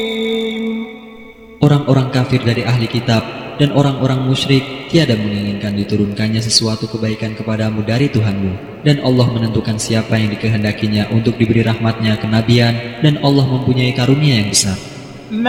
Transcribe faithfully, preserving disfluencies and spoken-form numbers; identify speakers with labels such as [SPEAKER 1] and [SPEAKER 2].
[SPEAKER 1] Orang-orang kafir dari ahli kitab dan orang-orang musyrik tiada menginginkan diturunkannya sesuatu kebaikan kepadamu dari Tuhanmu, dan Allah menentukan siapa yang dikehendakinya untuk diberi rahmatnya kenabian, dan Allah mempunyai karunia yang besar.